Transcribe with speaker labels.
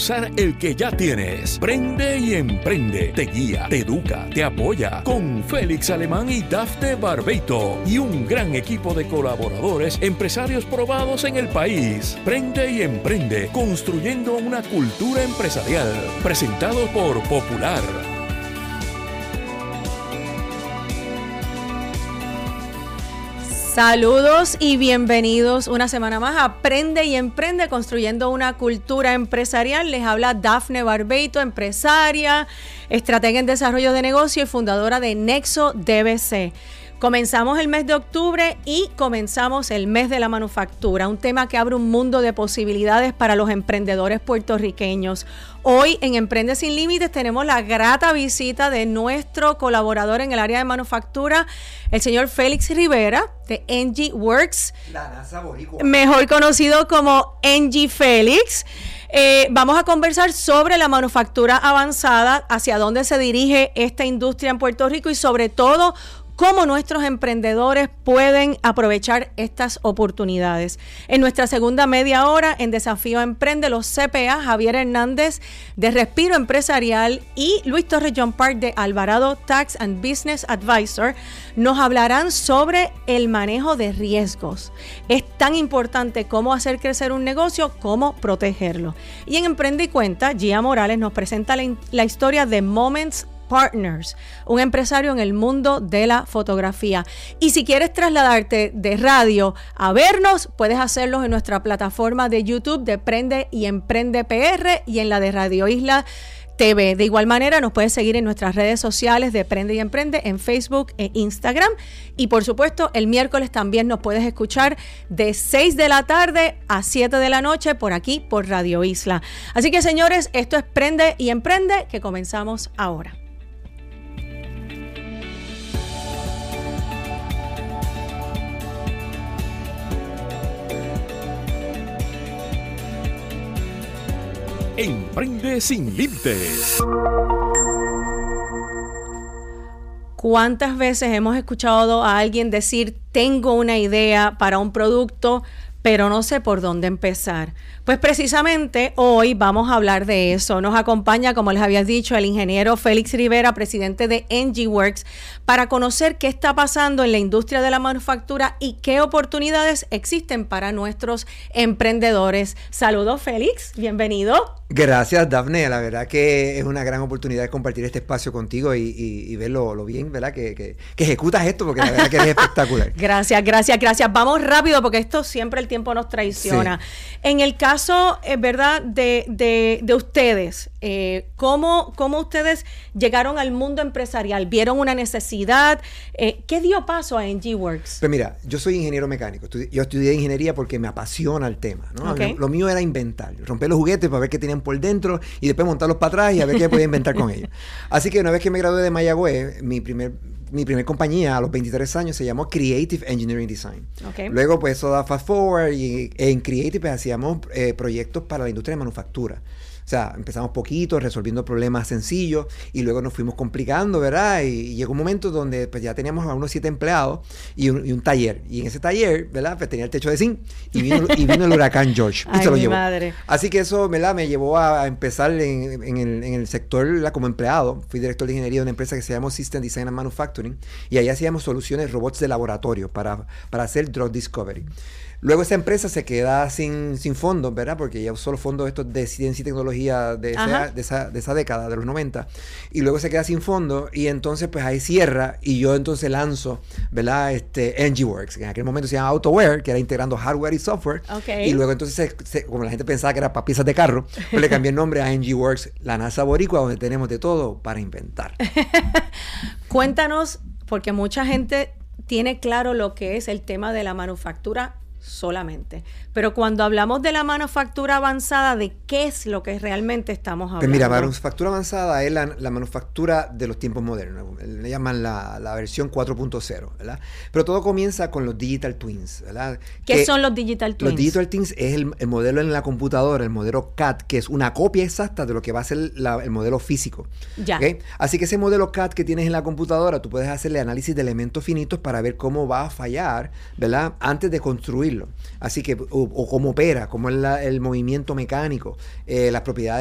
Speaker 1: impulsar el que ya tienes. Prende y emprende. Te guía, te educa, te apoya. Con Félix Alemán y Dafne Barbeito. Y un gran equipo de colaboradores, empresarios probados en el país. Prende y emprende. Construyendo una cultura empresarial. Presentado por Popular.
Speaker 2: Saludos y bienvenidos una semana más a Aprende y Emprende, construyendo una cultura empresarial. Les habla Dafne Barbeito, empresaria, estratega en desarrollo de negocio y fundadora de Nexo DBC. Comenzamos el mes de octubre y comenzamos el mes de la manufactura, un tema que abre un mundo de posibilidades para los emprendedores puertorriqueños. Hoy en Emprende Sin Límites tenemos la grata visita de nuestro colaborador en el área de manufactura, el señor Félix Rivera de NG Works,
Speaker 3: la NASA boricua,
Speaker 2: mejor conocido como NG Félix. Vamos a conversar sobre la manufactura avanzada, hacia dónde se dirige esta industria en Puerto Rico y sobre todo cómo nuestros emprendedores pueden aprovechar estas oportunidades. En nuestra segunda media hora, en Desafío Emprende, los CPA Javier Hernández de Respiro Empresarial y Luis Torres John Park de Alvarado Tax and Business Advisor nos hablarán sobre el manejo de riesgos. Es tan importante cómo hacer crecer un negocio, cómo protegerlo. Y en Emprende y Cuenta, Gia Morales nos presenta la historia de Moments Partners, un empresario en el mundo de la fotografía. Y si quieres trasladarte de radio a vernos, puedes hacerlo en nuestra plataforma de YouTube de Prende y Emprende PR y en la de Radio Isla TV. De igual manera, nos puedes seguir en nuestras redes sociales de Prende y Emprende en Facebook e Instagram. Y por supuesto, el miércoles también nos puedes escuchar de 6 de la tarde a 7 de la noche por aquí, por Radio Isla. Así que, señores, esto es Prende y Emprende, que comenzamos ahora.
Speaker 1: Emprende Sin Límites.
Speaker 2: ¿Cuántas veces hemos escuchado a alguien decir, tengo una idea para un producto, pero no sé por dónde empezar? Pues precisamente hoy vamos a hablar de eso. Nos acompaña, como les había dicho, el ingeniero Félix Rivera, presidente de NG Works, para conocer qué está pasando en la industria de la manufactura y qué oportunidades existen para nuestros emprendedores. Saludos, Félix, bienvenido.
Speaker 3: Gracias, Dafne. La verdad que es una gran oportunidad de compartir este espacio contigo y ver lo bien, ¿verdad? Que ejecutas esto, porque la verdad que eres espectacular.
Speaker 2: Gracias. Vamos rápido, porque esto siempre el tiempo nos traiciona. Sí. En el caso, ¿verdad? De ustedes, ¿cómo ustedes llegaron al mundo empresarial? ¿Vieron una necesidad? ¿Qué dio paso a NG Works?
Speaker 3: Pues mira, yo soy ingeniero mecánico. Yo estudié ingeniería porque me apasiona el tema, ¿no? Okay. Lo mío era inventar, romper los juguetes para ver qué tenían por dentro y después montarlos para atrás y a ver qué podía inventar con ellos. Así que una vez que me gradué de Mayagüez, mi primer compañía a los 23 años se llamó Creative Engineering Design. Okay. Luego pues eso da fast forward y en Creative pues, hacíamos proyectos para la industria de manufactura. O sea, empezamos poquito, resolviendo problemas sencillos y luego nos fuimos complicando, ¿verdad? Y llegó un momento donde pues ya teníamos a unos 7 empleados y un taller. Y en ese taller, ¿verdad? Pues tenía el techo de zinc y vino el huracán George y se lo llevó. Madre. Así que eso, ¿verdad? Me llevó a empezar en el sector, ¿verdad? Como empleado. Fui director de ingeniería de una empresa que se llama System Design and Manufacturing y ahí hacíamos soluciones, robots de laboratorio para hacer drug discovery. Luego esa empresa se queda sin fondos, ¿verdad? Porque ya usó los fondos estos de ciencia y tecnología de esa década, de los 90. Y luego se queda sin fondos y entonces pues ahí cierra y yo entonces lanzo, ¿verdad? NG Works, que en aquel momento se llama AutoWare, que era integrando hardware y software. Okay. Y luego entonces, como la gente pensaba que era para piezas de carro, pues le cambié el nombre a NG Works, la NASA boricua, donde tenemos de todo para inventar.
Speaker 2: Cuéntanos, porque mucha gente tiene claro lo que es el tema de la manufactura solamente. Pero cuando hablamos de la manufactura avanzada, ¿de qué es lo que realmente estamos hablando?
Speaker 3: Pues mira, manufactura avanzada es la manufactura de los tiempos modernos. Le llaman la versión 4.0, ¿verdad? Pero todo comienza con los Digital Twins, ¿verdad?
Speaker 2: ¿Qué son los Digital Twins?
Speaker 3: Los Digital Twins es el modelo en la computadora, el modelo CAD, que es una copia exacta de lo que va a ser el modelo físico. Ya. ¿Okay? Así que ese modelo CAD que tienes en la computadora, tú puedes hacerle análisis de elementos finitos para ver cómo va a fallar, ¿verdad? Antes de construirlo. Así que, o cómo opera, cómo es el movimiento mecánico, las propiedades